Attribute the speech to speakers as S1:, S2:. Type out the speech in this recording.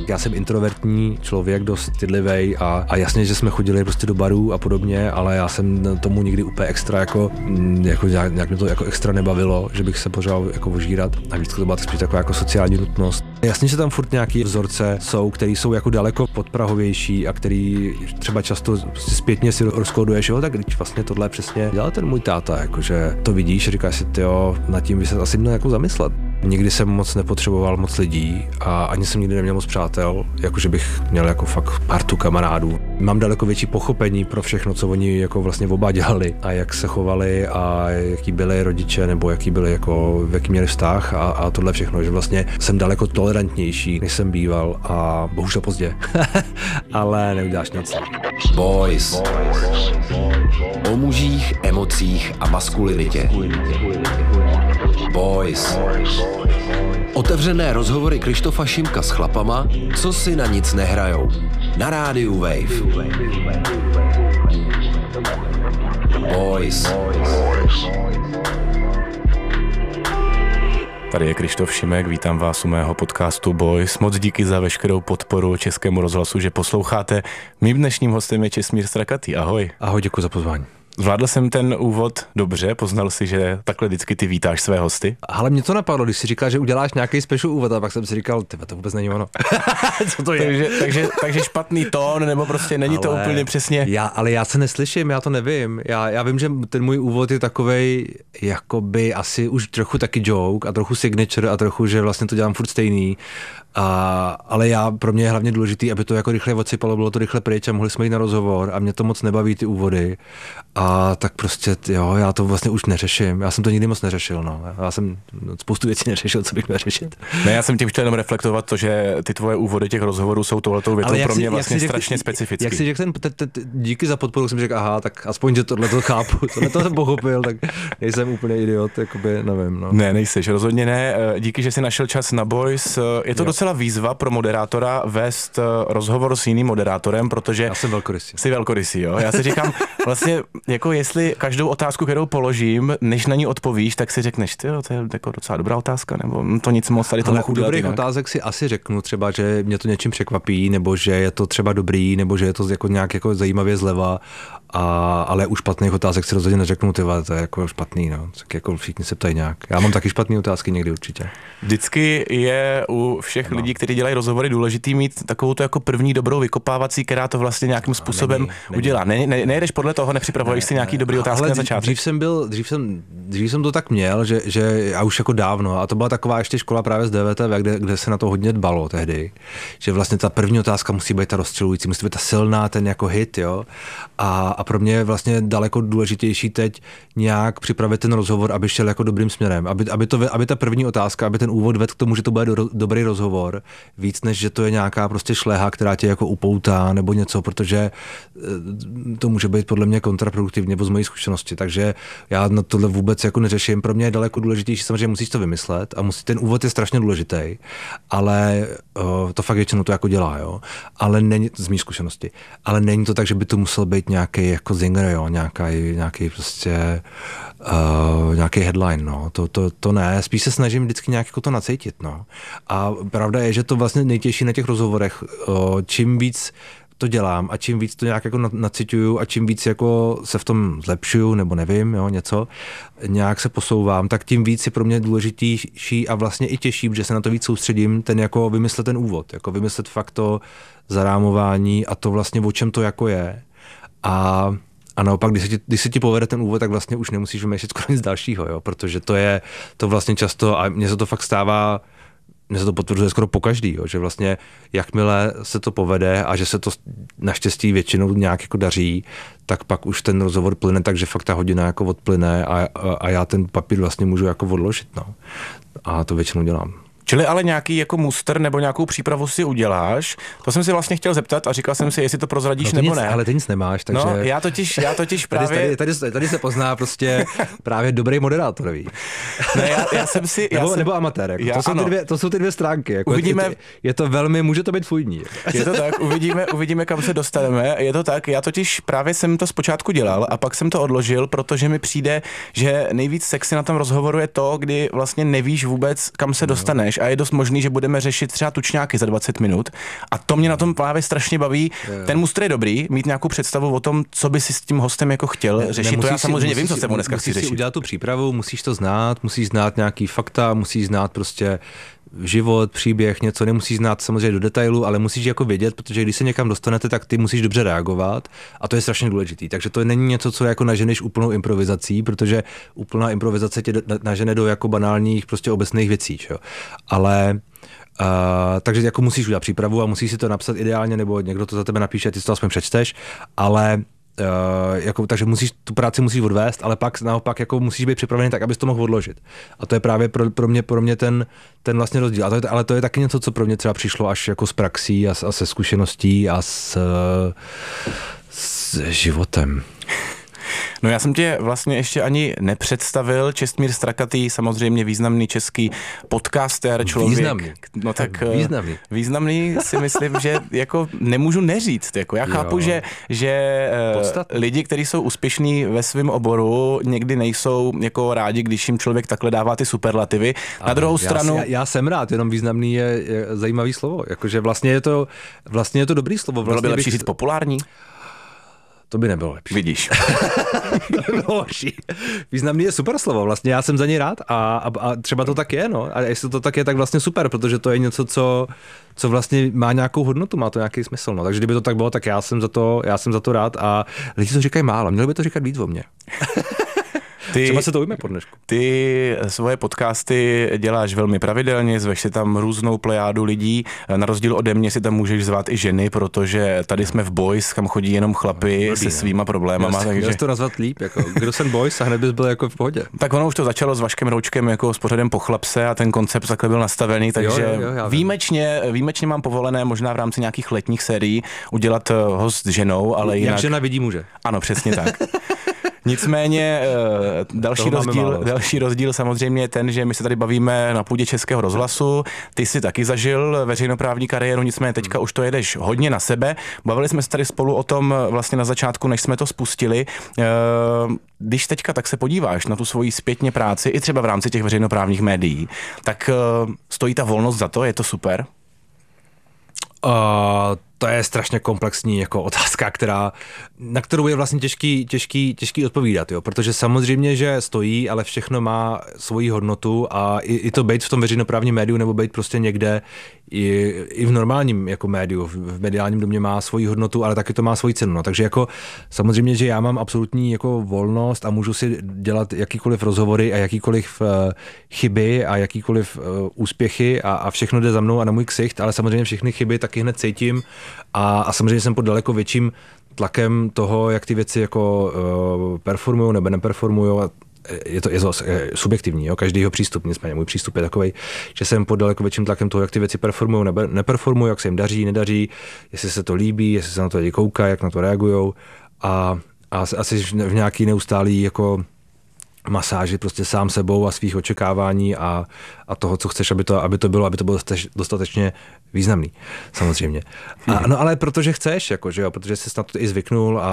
S1: Já jsem introvertní člověk, dost stydlivej a jasně, že jsme chodili prostě do barů a podobně, ale já jsem tomu nikdy úplně extra jako nějak mě to jako extra nebavilo, že bych se pořád jako ožírat a vždycky to byla spíš taková jako sociální nutnost. Jasně, že tam furt nějaký vzorce jsou, který jsou jako daleko podprahovější a který třeba často zpětně si rozkoduješ, jo, tak když vlastně tohle přesně dělal ten můj táta, jakože to vidíš, říkáš si, tyjo, nad tím by se asi měl jako zamyslet. Nikdy jsem moc nepotřeboval moc lidí a ani jsem nikdy neměl moc přátel, jakože bych měl jako fakt partu kamarádů. Mám daleko větší pochopení pro všechno, co oni jako vlastně oba dělali a jak se chovali a jaký byli rodiče nebo jaký byli jako, jaký měli vztah a tohle všechno, že vlastně jsem daleko tolerantnější, než jsem býval a bohužel pozdě, ale neuděláš nic.
S2: Boys. O mužích, emocích a maskulinitě. Boys. Otevřené rozhovory Krištofa Šimka s chlapama, co si na nic nehrajou. Na rádiu Wave. Boys.
S3: Tady je Krištof Šimek, vítám vás u mého podcastu Boys. Moc díky za veškerou podporu Českému rozhlasu, že posloucháte. Mým dnešním hostem je Česmír Strakatý. Ahoj.
S1: Ahoj, děkuji za pozvání.
S3: Zvládl jsem ten úvod dobře, poznal si, že takhle vždycky ty vítáš své hosty?
S1: Ale mě to napadlo, když si říkal, že uděláš nějaký special úvod, a pak jsem si říkal, tyba, to vůbec není ono. Co to je?
S3: takže špatný tón, nebo prostě není to úplně přesně.
S1: Ale já se neslyším, já to nevím. Já vím, že ten můj úvod je takovej, jakoby asi už trochu taky joke a trochu signature a trochu, že vlastně to dělám furt stejný. Ale pro mě je hlavně důležitý, aby to jako rychle odsypalo, bylo to rychle pryč a mohli jsme jít na rozhovor a mě to moc nebaví ty úvody. A tak prostě, jo, já to vlastně už neřeším. Já jsem to nikdy moc neřešil, no. Já jsem spoustu věcí neřešil, co bych měl řešit.
S3: Ne, já jsem tím chtěl jenom reflektovat to, že ty tvoje úvody těch rozhovorů jsou touhletou větou pro mě vlastně strašně specifický.
S1: Jak si řekl díky za podporu, jsem řekl, aha, tak aspoň, že tohle to chápu, tohle to jsem pochopil, tak nejsem úplně idiot, jakoby, nevím, no.
S3: Ne, nejseš, rozhodně ne. Díky, že jsi našel čas na Boys. Je to docela výzva pro moderátora vést rozhovor s jiným moderátorem, protože
S1: já jsem velkorysý.
S3: Jsi velkorysý, jo. Já si říkám, vlastně jako jestli každou otázku, kterou položím, než na ní odpovíš, tak si řekneš, tyjo, to je jako docela dobrá otázka, nebo to nic moc tady to mohu udělat
S1: dobrých
S3: jinak.
S1: Otázek si asi řeknu třeba, že mě to něčím překvapí, nebo že je to třeba dobrý, nebo že je to jako nějak jako zajímavě zleva, ale u špatných otázek si rozhodně neřeknu, tyva, to je jako špatný, no. Tak jako všichni se ptají nějak. Já mám taky špatné otázky někdy určitě.
S3: Vždycky je u všech lidí, kteří dělají rozhovory, důležitý mít takovou to jako první dobrou vykopávací, která to vlastně nějakým způsobem udělá. Nejdeš podle toho, nepřipravuješ si nějaký dobrý otázky na začátek.
S1: Dřív jsem to tak měl, že já už jako dávno, a to byla taková ještě škola právě z DVTV, kde se na to hodně dbalo tehdy, že vlastně ta první otázka musí být ta rozstřelující, musí být ta silná, ten jako hit, jo. A pro mě je vlastně daleko důležitější teď nějak připravit ten rozhovor, aby šel jako dobrým směrem, aby ta první otázka, aby ten úvod vedl k tomu, že to bude dobrý rozhovor, víc než že to je nějaká prostě šleha, která tě jako upoutá nebo něco, protože to může být podle mě kontraproduktivní nebo z mojí zkušenosti, takže já na tohle vůbec jako neřeším. Pro mě je daleko důležitější, samozřejmě musíš to vymyslet a ten úvod je strašně důležitý, ale to fakt většinou to jako dělá, jo. Ale není z mý zkušenosti. Ale není to tak, že by to musel být nějaký jako zinger, jo, nějaký prostě nějaký headline, no. To ne, spíš se snažím vždycky nějak jako to nacítit, no. A pravda je, že to vlastně nejtěžší na těch rozhovorech, čím víc to dělám a čím víc to nějak jako nacituju a čím víc jako se v tom zlepšuju, nebo nevím, jo, něco, nějak se posouvám, tak tím víc je pro mě důležitější a vlastně i těžší, protože se na to víc soustředím, ten jako vymyslet ten úvod, jako vymyslet fakt to zarámování a to vlastně o čem to jako je. A naopak, když se ti povede ten úvod, tak vlastně už nemusíš vymýšlet skoro nic dalšího, jo, protože to vlastně často, a mně se to fakt stává, mně se to potvrzuje skoro pokaždý, jo, že vlastně jakmile se to povede a že se to naštěstí většinou nějak jako daří, tak pak už ten rozhovor plyne, takže fakt ta hodina jako odplyne a já ten papír vlastně můžu jako odložit, no. A to většinou dělám.
S3: Čili ale nějaký jako muster nebo nějakou přípravu si uděláš. To jsem si vlastně chtěl zeptat a říkal jsem si, jestli to prozradíš nebo ne.
S1: Ale ty nic nemáš, takže...
S3: No, já totiž právě...
S1: Tady se pozná prostě právě dobrý moderátor, víš.
S3: Ne, já jsem si...
S1: Nebo amatér, jako. To jsou ty dvě stránky. Jako
S3: uvidíme...
S1: Je to velmi, může to být fluidní.
S3: Je to tak, uvidíme, kam se dostaneme. Je to tak, já totiž právě jsem to zpočátku dělal a pak jsem to odložil, protože mi přijde, že nejvíc sexy na tom rozhovoru je to, kdy vlastně nevíš vůbec, kam se dostaneš. řekneš a je dost možný, že budeme řešit třeba tučňáky za 20 minut a to mě na tom právě strašně baví. Ten mustr je dobrý, mít nějakou představu o tom, co by si s tím hostem jako chtěl řešit. To já samozřejmě vím, co se mu dneska chci řešit.
S1: Musíš si udělat tu přípravu, musíš to znát, musíš znát nějaký fakta, musíš znát prostě život, příběh, něco, nemusíš znát samozřejmě do detailu, ale musíš jako vědět, protože když se někam dostanete, tak ty musíš dobře reagovat a to je strašně důležitý. Takže to není něco, co jako naženeš úplnou improvizací, protože úplná improvizace tě nažene do jako banálních prostě obecných věcí, čo? Ale takže jako musíš udělat přípravu a musíš si to napsat ideálně, nebo někdo to za tebe napíše, ty si to aspoň přečteš, ale jako, takže tu práci musíš odvést, ale pak naopak jako musíš být připravený tak, abys to mohl odložit. A to je právě pro mě ten vlastně rozdíl. Ale to je taky něco, co pro mě třeba přišlo až jako s praxí a se zkušeností a s životem.
S3: No já jsem tě vlastně ještě ani nepředstavil. Čestmír Strakatý, samozřejmě významný český podcaster, člověk.
S1: Významný.
S3: No tak
S1: významný.
S3: Významný si myslím, že jako nemůžu neříct. Jako já chápu, že lidi, kteří jsou úspěšní ve svém oboru, někdy nejsou jako rádi, když jim člověk takhle dává ty superlativy. Na druhou stranu...
S1: Já jsem rád, jenom významný je zajímavý slovo. Jakože vlastně je to dobrý slovo.
S3: Bylo by lepší říct populární?
S1: To by nebylo lepší.
S3: Vidíš.
S1: To by bylo lepší. Významný je super slovo, vlastně já jsem za něj rád a třeba to tak je, no. A jestli to tak je, tak vlastně super, protože to je něco, co vlastně má nějakou hodnotu, má to nějaký smysl, no. Takže kdyby to tak bylo, tak já jsem za to rád a lidi to říkají málo, měli by to říkat víc o mně. Třeba se to ujme po dnešku.
S3: Ty svoje podcasty děláš velmi pravidelně, zveš si tam různou plejádu lidí. Na rozdíl ode mě si tam můžeš zvát i ženy, protože tady jsme v Boys, kam chodí jenom chlapy se svýma problémama.
S1: Měl jsi to nazvat líp, jako kdo jsem Boys a hned bys byl jako v pohodě.
S3: Tak ono už to začalo s Vaškem Roučkem jako s pořadem Pochlap se a ten koncept takhle byl nastavený, takže výjimečně mám povolené možná v rámci nějakých letních sérií udělat host s ženou, ale jinak...
S1: Jak žena vidí muže.
S3: Ano, přesně tak. Nicméně další rozdíl samozřejmě je ten, že my se tady bavíme na půdě Českého rozhlasu. Ty jsi taky zažil veřejnoprávní kariéru, nicméně teďka už to jedeš hodně na sebe. Bavili jsme se tady spolu o tom vlastně na začátku, než jsme to spustili. Když teďka tak se podíváš na tu svoji zpětně práci, i třeba v rámci těch veřejnoprávních médií, tak stojí ta volnost za to, je to super?
S1: To je strašně komplexní jako otázka, na kterou je vlastně těžký odpovídat, jo? Protože samozřejmě, že stojí, ale všechno má svoji hodnotu a i to být v tom veřejnoprávním médiu nebo být prostě někde i v normálním jako médiu, v mediálním domě má svoji hodnotu, ale taky to má svoji cenu. No. Takže jako samozřejmě, že já mám absolutní jako volnost a můžu si dělat jakýkoliv rozhovory a jakýkoliv chyby a jakýkoliv úspěchy a všechno jde za mnou a na můj ksicht, ale samozřejmě všechny chyby taky hned cítím a samozřejmě jsem pod daleko větším tlakem toho, jak ty věci jako performujou nebo neperformujou. Je to subjektivní, jo? Každýho přístup, nicméně můj přístup je takovej, že jsem pod daleko větším tlakem toho, jak ty věci performujou nebo neperformujou, jak se jim daří, nedaří, jestli se to líbí, jestli se na to lidi koukají, jak na to regujou a asi v nějaký neustálý jako masáži prostě sám sebou a svých očekávání a toho, co chceš, aby to bylo dostatečně významný, samozřejmě. No ale protože chceš, jako, že jo, protože jsi na to i zvyknul